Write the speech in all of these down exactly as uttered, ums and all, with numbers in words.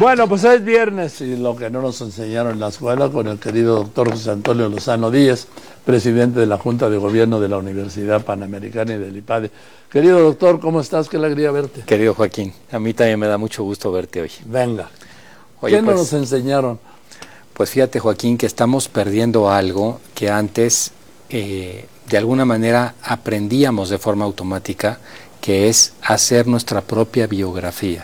Bueno, pues es viernes y lo que no nos enseñaron en la escuela con el querido doctor José Antonio Lozano Díez, presidente de la Junta de Gobierno de la Universidad Panamericana y del IPADE. Querido doctor, ¿cómo estás? Qué alegría verte. Querido Joaquín, a mí también me da mucho gusto verte hoy. Venga. Oye, ¿Qué pues, no nos enseñaron? Pues fíjate, Joaquín, que estamos perdiendo algo que antes, eh, de alguna manera, aprendíamos de forma automática, que es hacer nuestra propia biografía.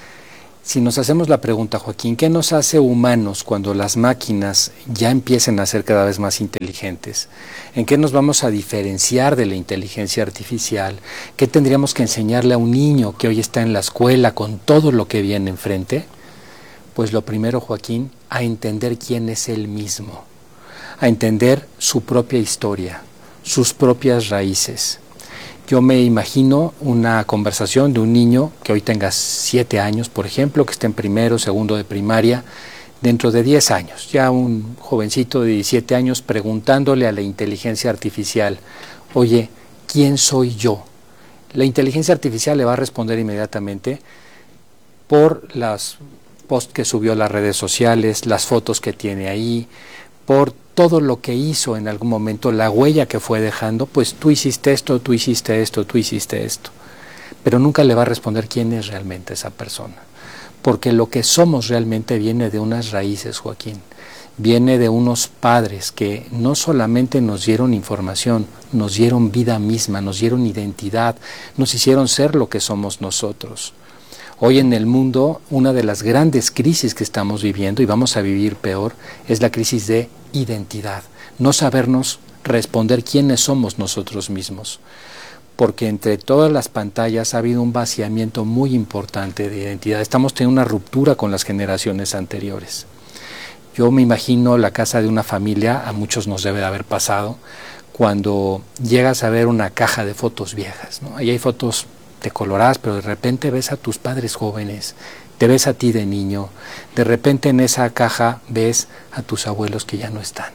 Si nos hacemos la pregunta, Joaquín, ¿qué nos hace humanos cuando las máquinas ya empiecen a ser cada vez más inteligentes? ¿En qué nos vamos a diferenciar de la inteligencia artificial? ¿Qué tendríamos que enseñarle a un niño que hoy está en la escuela con todo lo que viene enfrente? Pues lo primero, Joaquín, a entender quién es él mismo, a entender su propia historia, sus propias raíces. Yo me imagino una conversación de un niño que hoy tenga siete años, por ejemplo, que esté en primero, segundo de primaria, dentro de diez años, ya un jovencito de diecisiete años preguntándole a la inteligencia artificial, oye, ¿quién soy yo? La inteligencia artificial le va a responder inmediatamente por las posts que subió a las redes sociales, las fotos que tiene ahí, por todo lo que hizo en algún momento, la huella que fue dejando, pues tú hiciste esto, tú hiciste esto, tú hiciste esto. Pero nunca le va a responder quién es realmente esa persona. Porque lo que somos realmente viene de unas raíces, Joaquín. Viene de unos padres que no solamente nos dieron información, nos dieron vida misma, nos dieron identidad, nos hicieron ser lo que somos nosotros. Hoy en el mundo, una de las grandes crisis que estamos viviendo, y vamos a vivir peor, es la crisis de identidad. No sabernos responder quiénes somos nosotros mismos. Porque entre todas las pantallas ha habido un vaciamiento muy importante de identidad. Estamos teniendo una ruptura con las generaciones anteriores. Yo me imagino la casa de una familia, a muchos nos debe de haber pasado, cuando llegas a ver una caja de fotos viejas, ¿no? Ahí hay fotos te colorás, pero de repente ves a tus padres jóvenes, te ves a ti de niño, de repente en esa caja ves a tus abuelos que ya no están.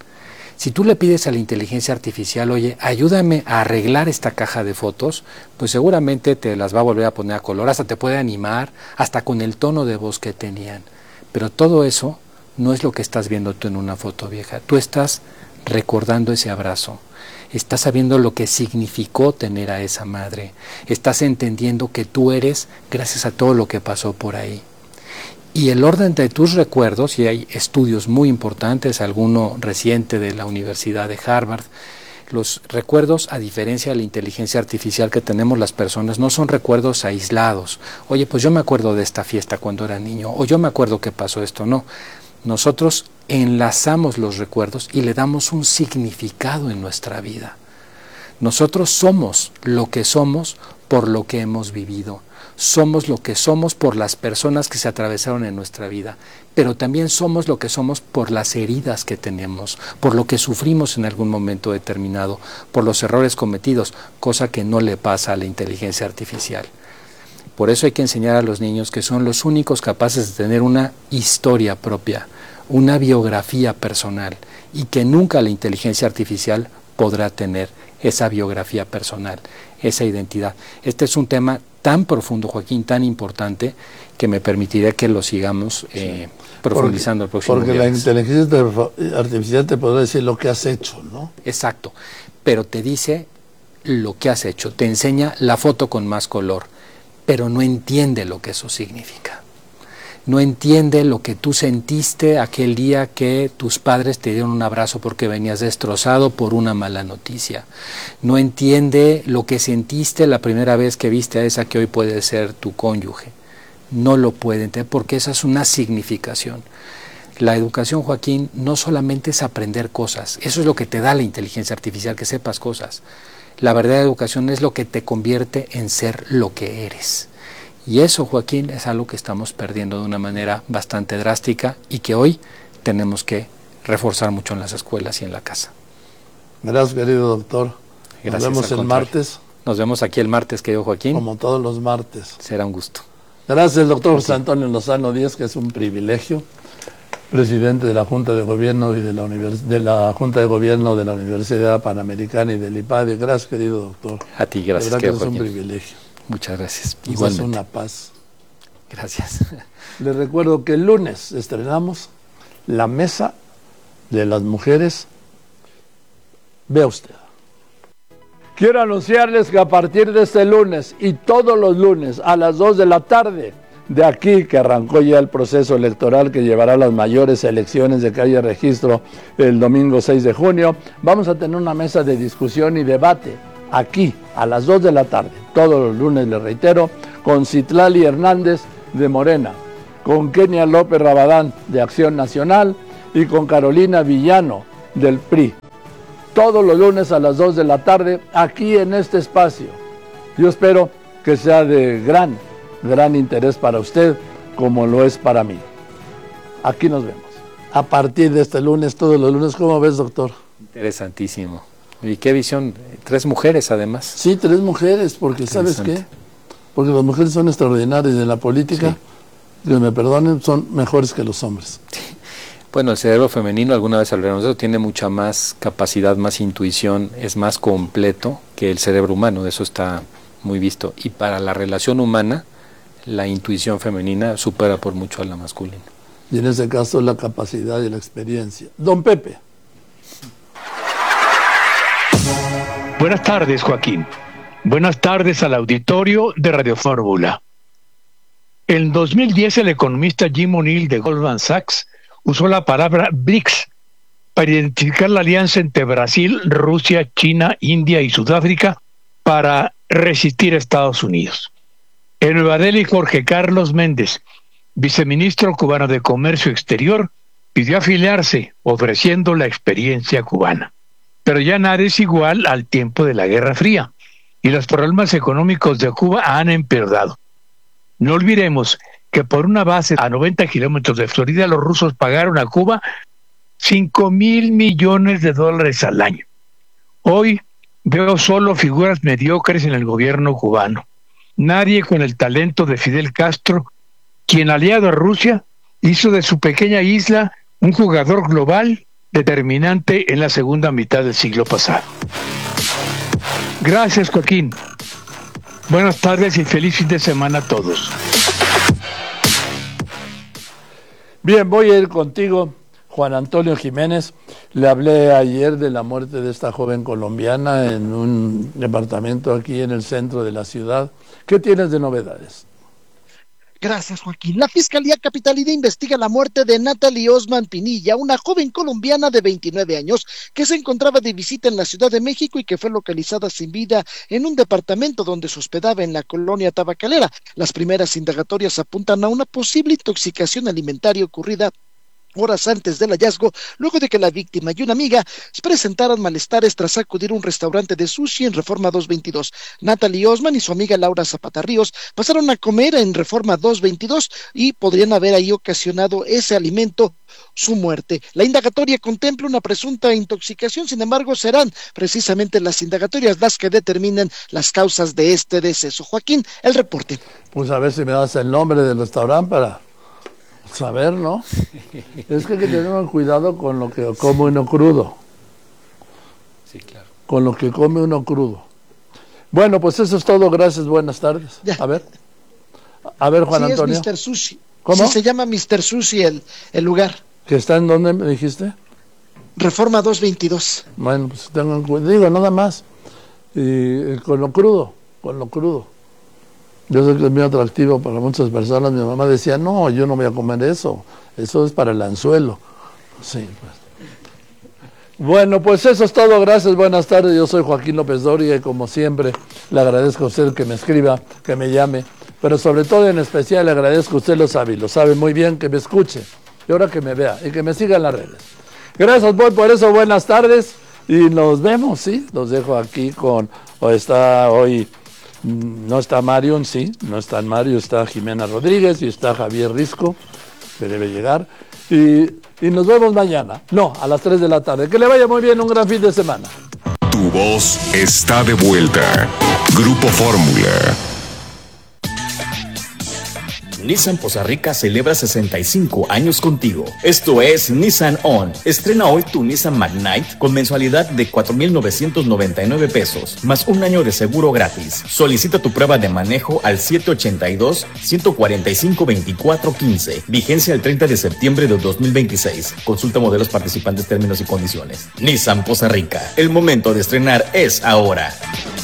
Si tú le pides a la inteligencia artificial, oye, ayúdame a arreglar esta caja de fotos, pues seguramente te las va a volver a poner a color, hasta te puede animar, hasta con el tono de voz que tenían. Pero todo eso no es lo que estás viendo tú en una foto vieja, tú estás recordando ese abrazo. Estás sabiendo lo que significó tener a esa madre. Estás entendiendo que tú eres gracias a todo lo que pasó por ahí. Y el orden de tus recuerdos, y hay estudios muy importantes, alguno reciente de la Universidad de Harvard, los recuerdos, a diferencia de la inteligencia artificial que tenemos las personas, no son recuerdos aislados. Oye, pues yo me acuerdo de esta fiesta cuando era niño, o yo me acuerdo que pasó esto, no. Nosotros enlazamos los recuerdos y le damos un significado en nuestra vida. Nosotros somos lo que somos por lo que hemos vivido. Somos lo que somos por las personas que se atravesaron en nuestra vida, pero también somos lo que somos por las heridas que tenemos, por lo que sufrimos en algún momento determinado, por los errores cometidos, cosa que no le pasa a la inteligencia artificial. Por eso hay que enseñar a los niños que son los únicos capaces de tener una historia propia, una biografía personal, y que nunca la inteligencia artificial podrá tener esa biografía personal, esa identidad. Este es un tema tan profundo, Joaquín, tan importante, que me permitiré que lo sigamos eh, sí. profundizando porque, el próximo Porque viernes. La inteligencia artificial te podrá decir lo que has hecho, ¿no? Exacto, pero te dice lo que has hecho, te enseña la foto con más color, pero no entiende lo que eso significa. No entiende lo que tú sentiste aquel día que tus padres te dieron un abrazo porque venías destrozado por una mala noticia. No entiende lo que sentiste la primera vez que viste a esa que hoy puede ser tu cónyuge. No lo puede entender porque esa es una significación. La educación, Joaquín, no solamente es aprender cosas. Eso es lo que te da la inteligencia artificial, que sepas cosas. La verdadera educación es lo que te convierte en ser lo que eres. Y eso, Joaquín, es algo que estamos perdiendo de una manera bastante drástica y que hoy tenemos que reforzar mucho en las escuelas y en la casa. Gracias, querido doctor. Gracias. Nos vemos el martes. Nos vemos aquí el martes, querido Joaquín. Como todos los martes. Será un gusto. Gracias, doctor José Antonio Lozano Díez, que es un privilegio. Presidente de la Junta de Gobierno y de la, Univers de la Junta de Gobierno de la Universidad Panamericana y del IPADE. Gracias, querido doctor. A ti, gracias. De verdad que es un privilegio. Muchas gracias. Igualmente. Es una paz. Gracias. Les recuerdo que el lunes estrenamos la mesa de las mujeres. Vea usted. Quiero anunciarles que a partir de este lunes y todos los lunes a las dos de la tarde, de aquí que arrancó ya el proceso electoral que llevará a las mayores elecciones de que haya registro el domingo seis de junio, vamos a tener una mesa de discusión y debate aquí a las dos de la tarde, todos los lunes, les reitero, con Citlali Hernández de Morena, con Kenia López Rabadán de Acción Nacional y con Carolina Villano del P R I. Todos los lunes a las dos de la tarde, aquí en este espacio. Yo espero que sea de gran, gran interés para usted, como lo es para mí. Aquí nos vemos. A partir de este lunes, todos los lunes, ¿cómo ves, doctor? Interesantísimo. ¿Y qué visión? Tres mujeres, además. Sí, tres mujeres, porque ¿sabes qué? Porque las mujeres son extraordinarias en la política, sí. Que me perdonen, son mejores que los hombres. Sí. Bueno, el cerebro femenino, alguna vez hablaremos de eso, tiene mucha más capacidad, más intuición, es más completo que el cerebro humano, eso está muy visto. Y para la relación humana, la intuición femenina supera por mucho a la masculina. Y en ese caso, la capacidad y la experiencia. Don Pepe. Buenas tardes, Joaquín. Buenas tardes al auditorio de Radio Fórmula. En dos mil diez, el economista Jim O'Neill de Goldman Sachs usó la palabra B R I C S para identificar la alianza entre Brasil, Rusia, China, India y Sudáfrica para resistir a Estados Unidos. En Nueva Delhi, Jorge Carlos Méndez, viceministro cubano de Comercio Exterior, pidió afiliarse, ofreciendo la experiencia cubana. Pero ya nada es igual al tiempo de la Guerra Fría, y los problemas económicos de Cuba han empeorado. No olvidemos que por una base a noventa kilómetros de Florida, los rusos pagaron a Cuba cinco mil millones de dólares al año. Hoy veo solo figuras mediocres en el gobierno cubano. Nadie con el talento de Fidel Castro, quien aliado a Rusia, hizo de su pequeña isla un jugador global determinante en la segunda mitad del siglo pasado. Gracias, Joaquín. Buenas tardes y feliz fin de semana a todos. Bien, voy a ir contigo, Juan Antonio Jiménez. Le hablé ayer de la muerte de esta joven colombiana en un departamento aquí en el centro de la ciudad. ¿Qué tienes de novedades? Gracias, Joaquín. La Fiscalía Capitalina investiga la muerte de Natalie Osman Pinilla, una joven colombiana de veintinueve años que se encontraba de visita en la Ciudad de México y que fue localizada sin vida en un departamento donde se hospedaba en la colonia tabacalera. Las primeras indagatorias apuntan a una posible intoxicación alimentaria ocurrida horas antes del hallazgo, luego de que la víctima y una amiga presentaran malestares tras acudir a un restaurante de sushi en Reforma doscientos veintidós. Natalie Osman y su amiga Laura Zapata Ríos pasaron a comer en Reforma doscientos veintidós y podrían haber ahí ocasionado ese alimento su muerte. La indagatoria contempla una presunta intoxicación, sin embargo serán precisamente las indagatorias las que determinen las causas de este deceso. Joaquín, el reporte. Pues a ver si me das el nombre del restaurante para saber, ¿no? Es que hay que tener cuidado con lo que come uno crudo. Sí, claro. Con lo que come uno crudo. Bueno, pues eso es todo. Gracias, buenas tardes. Ya. A ver. A ver, Juan sí, Antonio. Es mister Sushi. ¿Cómo? Sí, se llama mister Sushi el, el lugar. ¿Que está en dónde me dijiste? Reforma doscientos veintidós. Bueno, pues tengan cuidado. Digo, nada más. Y con lo crudo, con lo crudo. Yo sé que es muy atractivo para muchas personas. Mi mamá decía, no, yo no voy a comer eso. Eso es para el anzuelo. Sí, pues. Bueno, pues eso es todo. Gracias, buenas tardes. Yo soy Joaquín López Dóriga y como siempre le agradezco a usted que me escriba, que me llame. Pero sobre todo en especial le agradezco a usted, lo sabe, lo sabe muy bien, que me escuche. Y ahora que me vea y que me siga en las redes. Gracias, voy por eso. Buenas tardes. Y nos vemos, ¿sí? Los dejo aquí con... O está hoy... No está Marion, sí, no está Mario, está Jimena Rodríguez y está Javier Risco, que debe llegar. Y, y nos vemos mañana, no, a las tres de la tarde. Que le vaya muy bien, un gran fin de semana. Tu voz está de vuelta. Grupo Fórmula. Nissan Poza Rica celebra sesenta y cinco años contigo. Esto es Nissan On. Estrena hoy tu Nissan Magnite con mensualidad de cuatro mil novecientos noventa y nueve pesos, más un año de seguro gratis. Solicita tu prueba de manejo al siete ochenta y dos, ciento cuarenta y cinco, veinticuatro quince. Vigencia el treinta de septiembre de dos mil veintiséis. Consulta modelos participantes, términos y condiciones. Nissan Poza Rica. El momento de estrenar es ahora.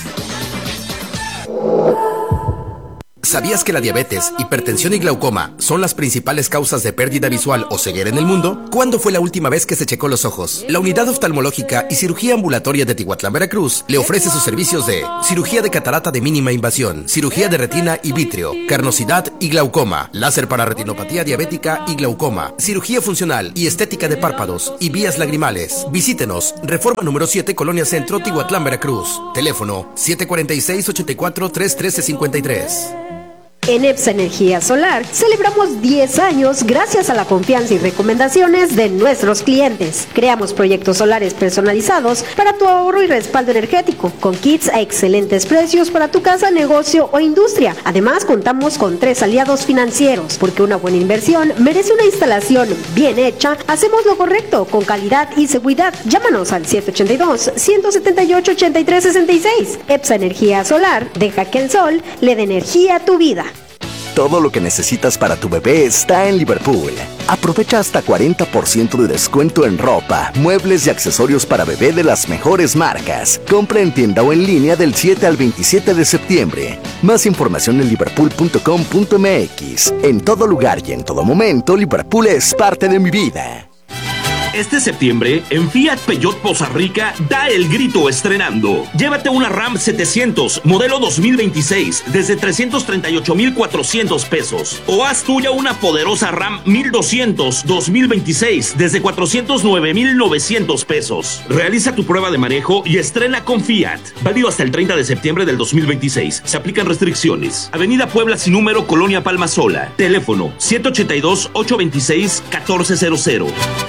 ¿Sabías que la diabetes, hipertensión y glaucoma son las principales causas de pérdida visual o ceguera en el mundo? ¿Cuándo fue la última vez que se checó los ojos? La Unidad Oftalmológica y Cirugía Ambulatoria de Tihuatlán, Veracruz, le ofrece sus servicios de cirugía de catarata de mínima invasión, cirugía de retina y vítreo, carnosidad y glaucoma, láser para retinopatía diabética y glaucoma, cirugía funcional y estética de párpados y vías lagrimales. Visítenos, Reforma número siete, Colonia Centro, Tihuatlán, Veracruz. Teléfono siete cuatro seis, ocho cuatro, tres uno tres cinco tres. En EPSA Energía Solar celebramos diez años gracias a la confianza y recomendaciones de nuestros clientes. Creamos proyectos solares personalizados para tu ahorro y respaldo energético, con kits a excelentes precios para tu casa, negocio o industria. Además, contamos con tres aliados financieros, porque una buena inversión merece una instalación bien hecha. Hacemos lo correcto, con calidad y seguridad. Llámanos al siete ochenta y dos, ciento setenta y ocho, ochenta y tres sesenta y seis. EPSA Energía Solar, deja que el sol le dé energía a tu vida. Todo lo que necesitas para tu bebé está en Liverpool. Aprovecha hasta cuarenta por ciento de descuento en ropa, muebles y accesorios para bebé de las mejores marcas. Compra en tienda o en línea del siete al veintisiete de septiembre. Más información en liverpool punto com punto m x. En todo lugar y en todo momento, Liverpool es parte de mi vida. Este septiembre, en Fiat Peugeot Poza Rica, da el grito estrenando. Llévate una Ram setecientos, modelo dos mil veintiséis, desde trescientos treinta y ocho mil cuatrocientos pesos. O haz tuya una poderosa Ram mil doscientos, dos mil veintiséis, desde cuatrocientos nueve mil novecientos pesos. Realiza tu prueba de manejo y estrena con Fiat. Válido hasta el treinta de septiembre del dos mil veintiséis. Se aplican restricciones. Avenida Puebla sin número, Colonia Palma Sola. Teléfono siete ochenta y dos, ocho veintiséis, catorce cero cero.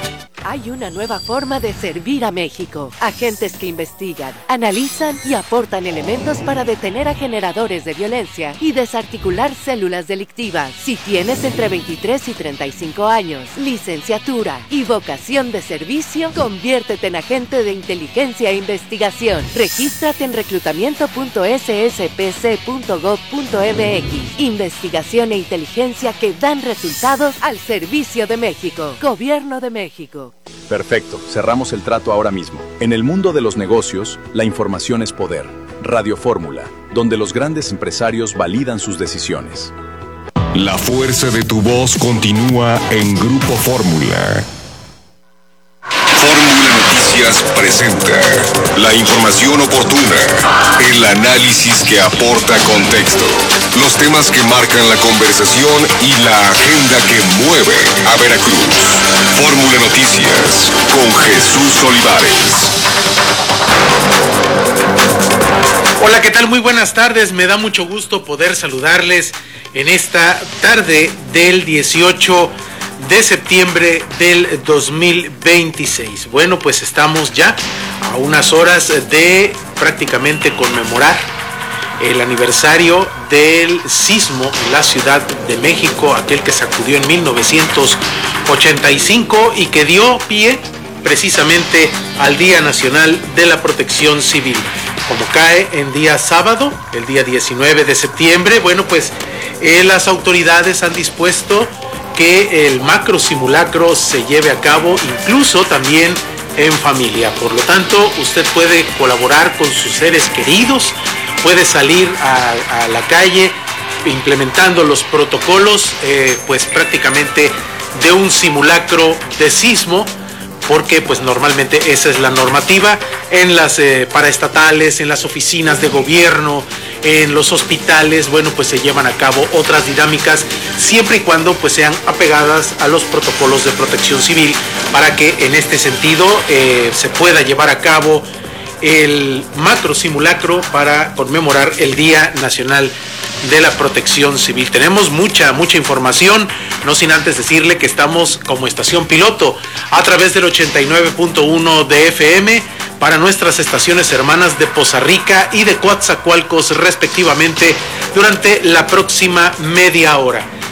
Hay una nueva forma de servir a México. Agentes que investigan, analizan y aportan elementos para detener a generadores de violencia y desarticular células delictivas. Si tienes entre veintitrés y treinta y cinco años, licenciatura y vocación de servicio, conviértete en agente de inteligencia e investigación. Regístrate en reclutamiento punto s s p c punto gov punto m x. Investigación e inteligencia que dan resultados al servicio de México. Gobierno de México. Perfecto, cerramos el trato ahora mismo. En el mundo de los negocios, la información es poder. Radio Fórmula, donde los grandes empresarios validan sus decisiones. La fuerza de tu voz continúa en Grupo Fórmula. Fórmula Noticias presenta la información oportuna, el análisis que aporta contexto, los temas que marcan la conversación y la agenda que mueve a Veracruz. Fórmula Noticias con Jesús Olivares. Hola, ¿qué tal? Muy buenas tardes. Me da mucho gusto poder saludarles en esta tarde del dieciocho de septiembre del dos mil veintiséis. Bueno, pues estamos ya a unas horas de prácticamente conmemorar el aniversario del sismo en la Ciudad de México, aquel que sacudió en mil novecientos ochenta y cinco y que dio pie precisamente al Día Nacional de la Protección Civil. Como cae en día sábado, el día diecinueve de septiembre, bueno, pues eh, las autoridades han dispuesto que el macro simulacro se lleve a cabo incluso también en familia. Por lo tanto, usted puede colaborar con sus seres queridos, puede salir a, a la calle implementando los protocolos eh, pues prácticamente de un simulacro de sismo, porque pues normalmente esa es la normativa en las eh, paraestatales, en las oficinas de gobierno, en los hospitales. Bueno, pues se llevan a cabo otras dinámicas siempre y cuando pues sean apegadas a los protocolos de protección civil, para que en este sentido eh, se pueda llevar a cabo el macro simulacro para conmemorar el Día Nacional de la Protección Civil. Tenemos mucha, mucha información, no sin antes decirle que estamos como estación piloto a través del ochenta y nueve punto uno de F M para nuestras estaciones hermanas de Poza Rica y de Coatzacoalcos respectivamente durante la próxima media hora.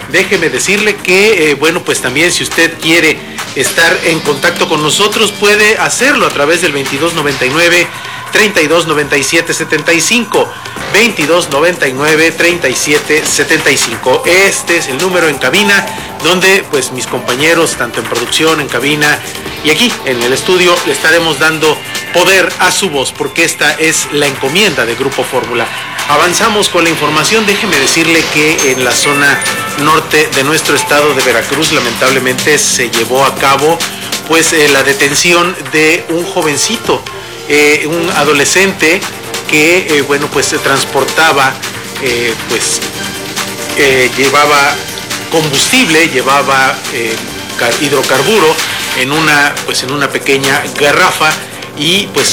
déjeme decirle que, eh, bueno, pues también si usted quiere estar en contacto con nosotros, puede hacerlo a través del veintidós noventa y nueve, treinta y dos noventa y siete setenta y cinco, veintidós noventa y nueve, treinta y siete setenta y cinco. Este es el número en cabina donde pues mis compañeros, tanto en producción, en cabina y aquí en el estudio, le estaremos dando poder a su voz, porque esta es la encomienda de Grupo Fórmula. Avanzamos con la información. Déjeme decirle que en la zona norte de nuestro estado de Veracruz, lamentablemente se llevó a cabo pues eh, la detención de un jovencito, eh, un adolescente que eh, bueno pues se transportaba, eh, pues eh, llevaba combustible, llevaba eh, hidrocarburo en una pues en una pequeña garrafa, y pues